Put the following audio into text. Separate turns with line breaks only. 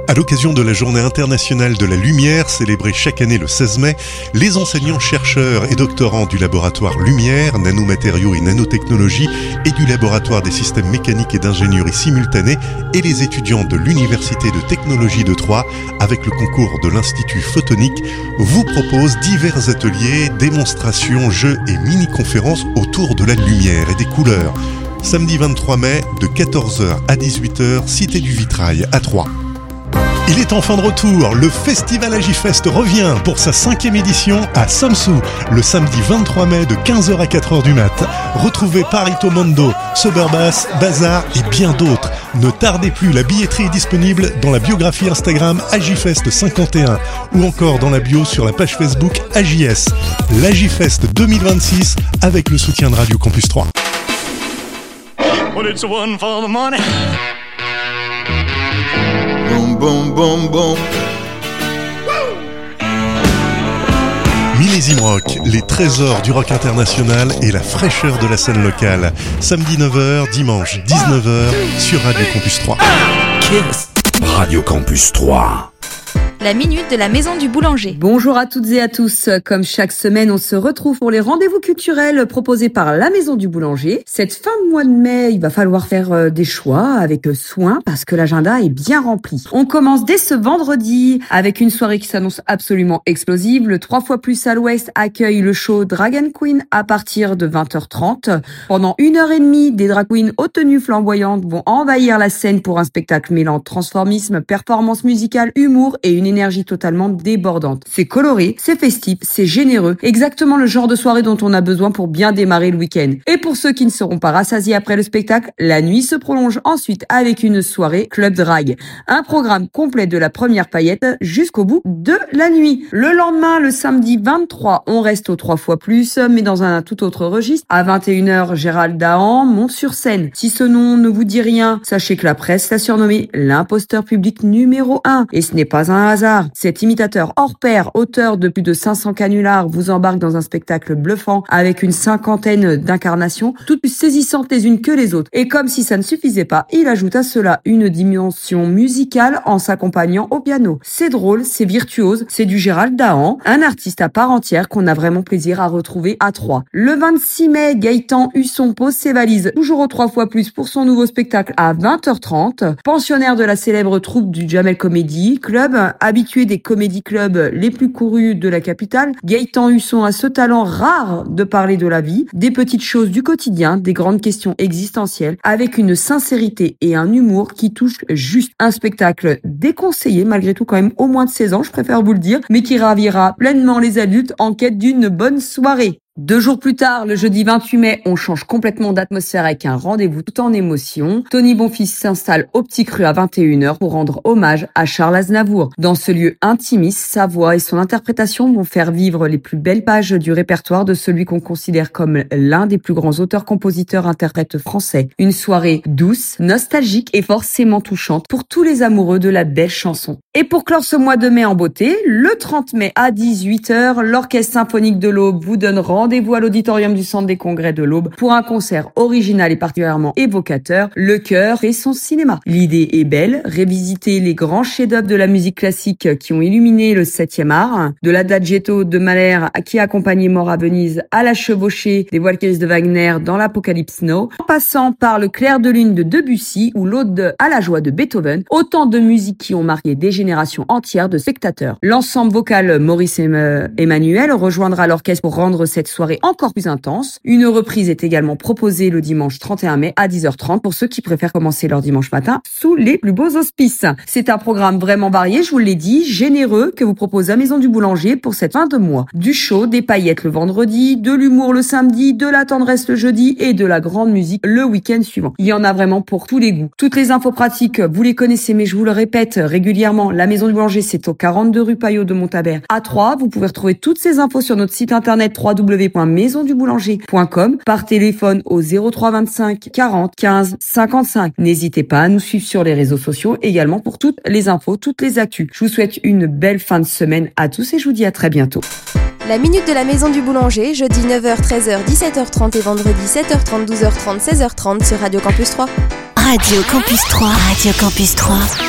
À l'occasion de la Journée internationale de la lumière, célébrée chaque année le 16 mai, les enseignants-chercheurs et doctorants du laboratoire Lumière, nanomatériaux et nanotechnologie et du laboratoire des systèmes mécaniques et d'ingénierie simultanée et les étudiants de l'Université de technologie de Troyes, avec le concours de l'Institut Photonique, vous proposent divers ateliers, démonstrations, jeux et mini-conférences autour de la lumière et des couleurs. Samedi 23 mai, de 14h à 18h, Cité du Vitrail à Troyes. Il est enfin de retour, le Festival Agifest revient pour sa 5e édition à Samsou, le samedi 23 mai de 15h à 4h du mat. Retrouvez Parito Mondo, Soberbass, Bazar et bien d'autres. Ne tardez plus, la billetterie est disponible dans la biographie Instagram Agifest51 ou encore dans la bio sur la page Facebook AJS. L'Agifest 2026 avec le soutien de Radio Campus 3.
Well, it's one for the money.
Boom, boom, boom, boom.
Millésime Rock, les trésors du rock international et la fraîcheur de la scène locale. Samedi 9h, dimanche 19h sur Radio Campus 3.
Kiss. Radio Campus 3.
La minute de la Maison du Boulanger.
Bonjour à toutes et à tous. Comme chaque semaine, on se retrouve pour les rendez-vous culturels proposés par la Maison du Boulanger. Cette fin de mois de mai, il va falloir faire des choix avec soin parce que l'agenda est bien rempli. On commence dès ce vendredi avec une soirée qui s'annonce absolument explosive. Le 3 fois plus à l'Ouest accueille le show Dragon Queen à partir de 20h30. Pendant 1h30, des drag queens aux tenues flamboyantes vont envahir la scène pour un spectacle mêlant transformisme, performance musicale, humour et une énergie totalement débordante. C'est coloré, c'est festif, c'est généreux, exactement le genre de soirée dont on a besoin pour bien démarrer le week-end. Et pour ceux qui ne seront pas rassasiés après le spectacle, la nuit se prolonge ensuite avec une soirée club drag. Un programme complet de la première paillette jusqu'au bout de la nuit. Le lendemain, le samedi 23, on reste au 3 fois plus, mais dans un tout autre registre. À 21h, Gérald Dahan monte sur scène. Si ce nom ne vous dit rien, sachez que la presse l'a surnommé l'imposteur public numéro 1. Et ce n'est pas un hasard. Cet imitateur hors pair, auteur de plus de 500 canulars, vous embarque dans un spectacle bluffant avec une 50aine d'incarnations, toutes plus saisissantes les unes que les autres. Et comme si ça ne suffisait pas, il ajoute à cela une dimension musicale en s'accompagnant au piano. C'est drôle, c'est virtuose, c'est du Gérald Dahan, un artiste à part entière qu'on a vraiment plaisir à retrouver à Troyes. Le 26 mai, Gaëtan Husson pose ses valises, toujours au 3 fois plus pour son nouveau spectacle à 20h30. Pensionnaire de la célèbre troupe du Jamel Comedy Club, habitué des comédie clubs les plus courus de la capitale, Gaëtan Husson a ce talent rare de parler de la vie, des petites choses du quotidien, des grandes questions existentielles, avec une sincérité et un humour qui touche juste. Un spectacle déconseillé, malgré tout quand même au moins de 16 ans, je préfère vous le dire, mais qui ravira pleinement les adultes en quête d'une bonne soirée. 2 jours plus tard, le jeudi 28 mai, on change complètement d'atmosphère avec un rendez-vous tout en émotion. Tony Bonfils s'installe au Petit Cru à 21h pour rendre hommage à Charles Aznavour. Dans ce lieu intimiste, sa voix et son interprétation vont faire vivre les plus belles pages du répertoire de celui qu'on considère comme l'un des plus grands auteurs-compositeurs-interprètes français. Une soirée douce, nostalgique et forcément touchante pour tous les amoureux de la belle chanson. Et pour clore ce mois de mai en beauté, le 30 mai à 18h, l'Orchestre Symphonique de l'Aube vous donne rendez-vous à l'auditorium du Centre des Congrès de l'Aube pour un concert original et particulièrement évocateur. Le cœur fait son cinéma. L'idée est belle, révisiter les grands chefs-d'œuvre de la musique classique qui ont illuminé le 7e art, de l'Adagietto de Mahler qui a accompagné Mort à Venise à la chevauchée des Walkers de Wagner dans l'Apocalypse Now, en passant par le Clair de Lune de Debussy ou l'Aude à la joie de Beethoven, autant de musiques qui ont marqué des générations entières de spectateurs. L'ensemble vocal Maurice Emmanuel rejoindra l'orchestre pour rendre cette soirée encore plus intense. Une reprise est également proposée le dimanche 31 mai à 10h30 pour ceux qui préfèrent commencer leur dimanche matin sous les plus beaux auspices. C'est un programme vraiment varié, je vous l'ai dit, généreux que vous propose la Maison du Boulanger pour cette fin de mois. Du chaud, des paillettes le vendredi, de l'humour le samedi, de la tendresse le jeudi et de la grande musique le week-end suivant. Il y en a vraiment pour tous les goûts. Toutes les infos pratiques, vous les connaissez, mais je vous le répète régulièrement, la Maison du Boulanger, c'est au 42 rue Payot de Montabert à Troyes. Vous pouvez retrouver toutes ces infos sur notre site internet www.maisonduboulanger.com, par téléphone au 03 25 40 15 55. N'hésitez pas à nous suivre sur les réseaux sociaux également pour toutes les infos, toutes les actus. Je vous souhaite une belle fin de semaine à tous et je vous dis à très bientôt.
La minute de la Maison du Boulanger, jeudi 9h, 13h, 17h30 et vendredi 7h30, 12h30, 16h30 sur Radio Campus 3.
Radio Campus 3. Radio Campus 3.